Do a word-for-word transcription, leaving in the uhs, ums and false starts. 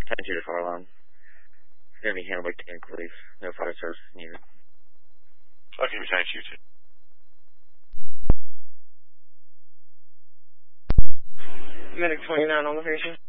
ten two to fire alarm. It's going to be handled by tank police. No fire service needed. I'll give you ten two two. Medic twenty-nine on location.